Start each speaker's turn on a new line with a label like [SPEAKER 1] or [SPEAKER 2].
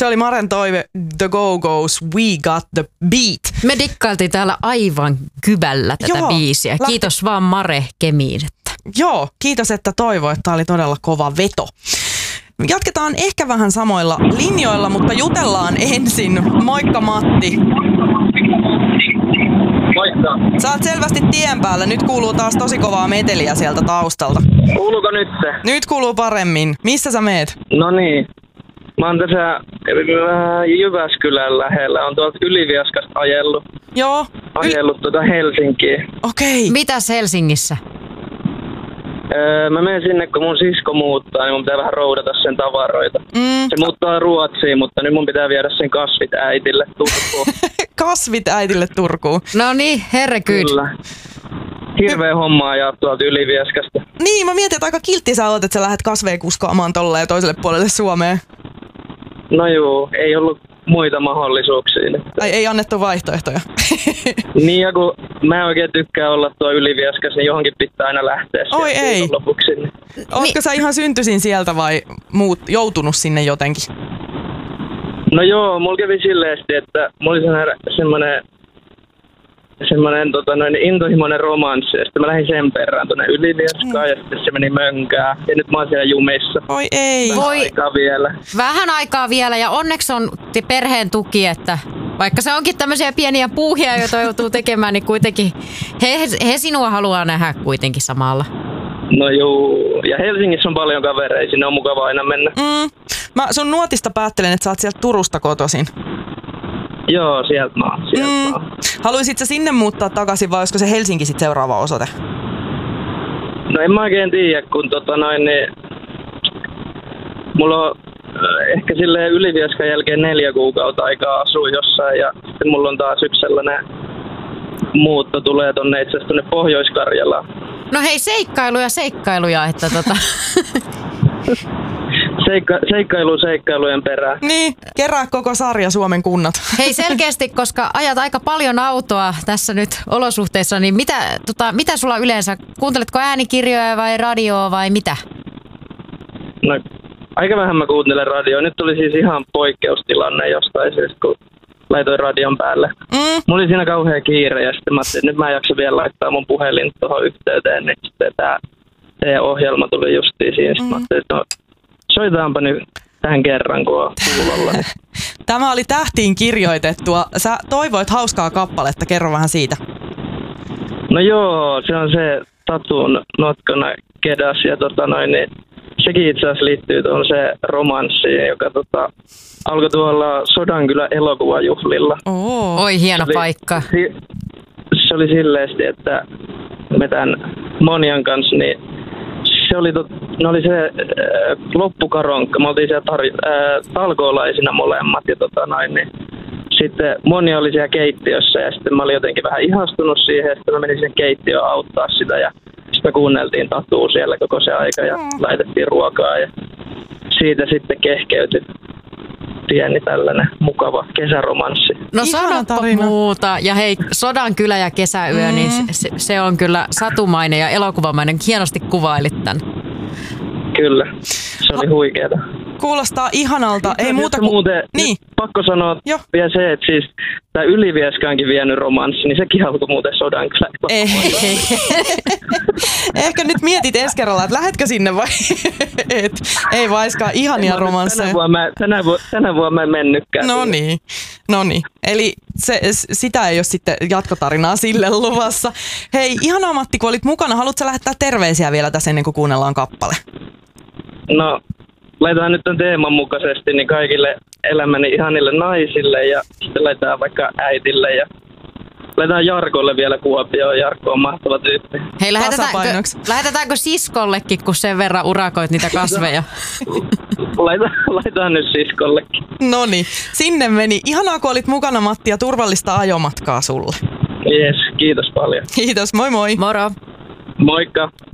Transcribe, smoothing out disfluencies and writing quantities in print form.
[SPEAKER 1] Se oli Maren toive The Go-Go's We Got the Beat.
[SPEAKER 2] Me dikkailtiin täällä aivan kybällä tätä biisiä. Kiitos vaan Mare Kemiin.
[SPEAKER 1] Joo, kiitos, että toivoit. Tämä oli todella kova veto. Jatketaan ehkä vähän samoilla linjoilla, mutta jutellaan ensin. Moikka Matti.
[SPEAKER 3] Moikka.
[SPEAKER 1] Sä oot selvästi tien päällä. Nyt kuuluu taas tosi kovaa meteliä sieltä taustalta.
[SPEAKER 3] Kuuluuko nyt se?
[SPEAKER 1] Nyt kuuluu paremmin. Missä sä meet?
[SPEAKER 3] No niin. Mä oon tässä Jyväskylän lähellä. On tuolta Ylivieskasta ajellut.
[SPEAKER 1] Joo.
[SPEAKER 3] Ajellut Helsinkiin.
[SPEAKER 1] Okei.
[SPEAKER 2] Mitäs Helsingissä?
[SPEAKER 3] Mä menen sinne, kun mun sisko muuttaa, niin mun pitää vähän roudata sen tavaroita. Se muuttaa Ruotsiin, mutta nyt mun pitää viedä sen kasvit äitille Turkuun.
[SPEAKER 1] Kasvit äitille Turkuun.
[SPEAKER 2] No niin, herrekyyt.
[SPEAKER 3] Kyllä. Hirveä homma ajaa tuolta Ylivieskasta.
[SPEAKER 1] Niin, mä mietin, että aika kiltti sä oot, että sä lähdet kasveja kuskaamaan tolleen toiselle puolelle Suomeen.
[SPEAKER 3] No juu, ei ollut muita mahdollisuuksia.
[SPEAKER 1] Ai ei annettu vaihtoehtoja.
[SPEAKER 3] Niin, ja kun mä en oikein tykkää olla tuo Ylivieskas, niin johonkin pitää aina lähteä.
[SPEAKER 1] Oi ei.
[SPEAKER 3] Lopuksi.
[SPEAKER 1] Ootko sä ihan syntyisin sieltä vai joutunut sinne jotenkin?
[SPEAKER 3] No joo, mulla kävi silleen, että mulla oli semmoinen intohimoinen romanssi, ja sitten mä lähdin sen perään tuonne Ylivieskaan, ja sitten se meni mönkään, ja nyt mä oon siellä jumissa.
[SPEAKER 1] Oi ei.
[SPEAKER 2] Vähän aikaa vielä, ja onneksi on perheen tuki, että vaikka se onkin tämmöisiä pieniä puuhia, joita joutuu tekemään, niin kuitenkin he sinua haluaa nähdä kuitenkin samalla.
[SPEAKER 3] No juu, ja Helsingissä on paljon kavereita, sinne on mukava aina mennä.
[SPEAKER 1] Mä sun nuotista päättelen, että sä oot sieltä Turusta kotoisin.
[SPEAKER 3] Joo, sieltä mä oon.
[SPEAKER 1] Haluaisit sä sinne muuttaa takaisin vai olisiko se Helsinki sit seuraava osoite?
[SPEAKER 3] No en mä oikein tiedä, kun niin mulla on ehkä silleen Ylivieskan jälkeen 4 kuukautta aikaa asua jossain ja sitten mulla on taas yksi sellainen muutto tulee tonne itse asiassa tonne Pohjois-Karjalaan.
[SPEAKER 2] No hei, seikkailuja, että
[SPEAKER 3] Seikkailujen perään.
[SPEAKER 1] Niin, kerää koko sarja Suomen kunnat.
[SPEAKER 2] Hei selkeästi, koska ajat aika paljon autoa tässä nyt olosuhteissa, niin mitä sulla yleensä, kuunteletko äänikirjoja vai radioa vai mitä?
[SPEAKER 3] No aika vähän mä kuuntelen radioa. Nyt tuli siis ihan poikkeustilanne jostain syystä, kun laitoin radion päälle. Mulla oli siinä kauhea kiire ja sitten mä ajattelin, että nyt mä en jaksa vielä laittaa mun puhelin tuohon yhteyteen, niin sitten tää teidän ohjelma tuli justiin siinä. Sitten mä ajattelin, että no, soitetaanpa nyt tähän kerran, kun on kuulolla.
[SPEAKER 1] Tämä oli tähtiin kirjoitettua. Sä toivoit hauskaa kappaletta. Kerro vähän siitä.
[SPEAKER 3] No joo, se on se Tatun Notkona Kedas. Ja niin sekin itse asiassa liittyy tuohon se romanssiin, joka alkoi tuolla Sodankylän elokuvajuhlilla.
[SPEAKER 2] Oi, hieno paikka.
[SPEAKER 3] Se oli silleen, että me tämän Monian kanssa, niin se oli se loppukaronkka. Me oltiin siellä talkoolaisina molemmat. Ja niin sitten Monia oli siellä keittiössä ja sitten mä olin jotenkin vähän ihastunut siihen. Ja sitten mä menin sen keittiöön auttaa sitä ja sitten me kuunneltiin Tatua siellä koko se aika ja laitettiin ruokaa. Ja siitä sitten kehkeytyi pieni tällainen mukava kesäromanssi.
[SPEAKER 2] No sanoppa muuta. Ja hei, Sodankylä ja kesäyö, niin se on kyllä satumainen ja elokuvamainen. Hienosti kuvailit tämän.
[SPEAKER 3] Kyllä, se oli huikeeta.
[SPEAKER 1] Kuulostaa ihanalta. Ei muuta kuin...
[SPEAKER 3] Muuten, niin. Pakko sanoa vielä se, että siis tämä Ylivieskaankin vienyt romanssi, niin sekin alkoi muuten Sodankylä.
[SPEAKER 1] Ei. Ehkä nyt mietit ensi kerralla, että lähetkö sinne vai et? Ei vaiskaan ihania romansseja.
[SPEAKER 3] Tänä vuonna mä en mennytkään.
[SPEAKER 1] No niin. Eli sitä ei ole sitten jatkotarinaa sille luvassa. Hei, ihanaa Matti, kun olit mukana. Haluatko lähettää terveisiä vielä tässä ennen kuin kuunnellaan kappale?
[SPEAKER 3] No, laitetaan nyt tämän teeman mukaisesti niin kaikille elämäni ihanille naisille ja sitten laitetaan vaikka äitille ja laitetaan Jarkolle vielä Kuopioon. Jarkko on mahtava tyyppi.
[SPEAKER 2] Hei, lähetetäänkö siskollekin, kun sen verran urakoit niitä kasveja?
[SPEAKER 3] Laitetaan nyt siskollekin.
[SPEAKER 1] Noniin, sinne meni. Ihanaa, kun olit mukana Matti ja turvallista ajomatkaa sulle.
[SPEAKER 3] Jes, kiitos paljon.
[SPEAKER 1] Kiitos, moi moi.
[SPEAKER 2] Moro.
[SPEAKER 3] Moikka.